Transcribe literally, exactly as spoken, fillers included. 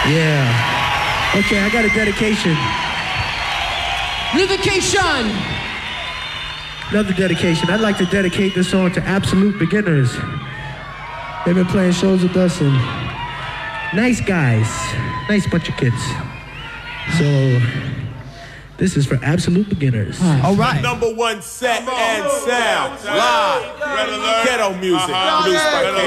Yeah. Okay, I got a dedication. Dedication. Another dedication. I'd like to dedicate this song to absolute beginners. They've been playing shows with us and nice guys, nice bunch of kids. So this is for absolute beginners. All right. Number one set and sound live. Ghetto music. Uh-huh. Produced by